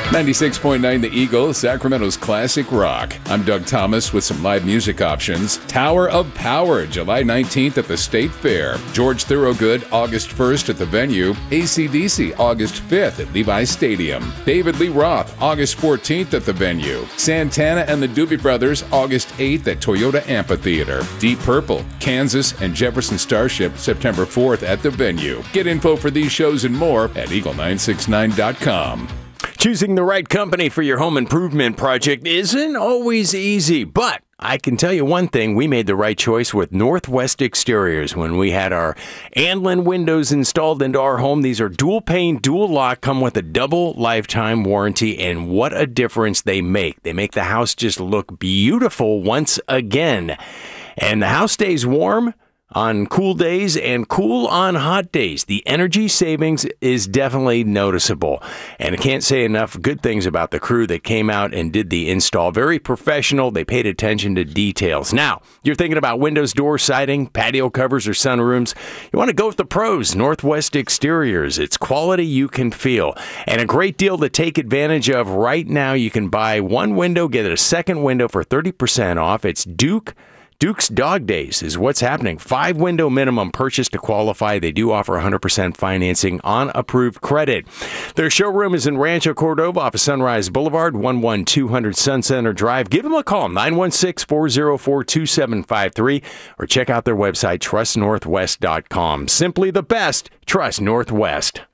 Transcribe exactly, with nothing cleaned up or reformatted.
ninety-six point nine The Eagle, Sacramento's classic rock. I'm Doug Thomas with some live music options. Tower of Power, July nineteenth at the State Fair. George Thorogood, August first at the venue. A C D C, August fifth at Levi's Stadium. David Lee Roth, August fourteenth at the venue. Santana and the Doobie Brothers, August eighth at Toyota Amphitheater. Deep Purple, Kansas and Jefferson Starship, September fourth at the venue. Get info for these shows and more at eagle nine six nine dot com. Choosing the right company for your home improvement project isn't always easy, but I can tell you one thing, we made the right choice with Northwest Exteriors when we had our Anlin windows installed into our home. These are dual pane, dual lock, come with a double lifetime warranty, and what a difference they make. They make the house just look beautiful once again. And the house stays warm on cool days and cool on hot days. The energy savings is definitely noticeable. And I can't say enough good things about the crew that came out and did the install. Very professional. They paid attention to details. Now, you're thinking about windows, doors, siding, patio covers, or sunrooms. You want to go with the pros, Northwest Exteriors. It's quality you can feel. And a great deal to take advantage of right now. You can buy one window, get a second window for thirty percent off. It's Duke Duke's Dog Days is what's happening. Five window minimum purchase to qualify. They do offer one hundred percent financing on approved credit. Their showroom is in Rancho Cordova off of Sunrise Boulevard, one one two hundred Sun Center Drive. Give them a call, nine one six, four zero four, two seven five three, or check out their website, trust northwest dot com. Simply the best. Trust Northwest.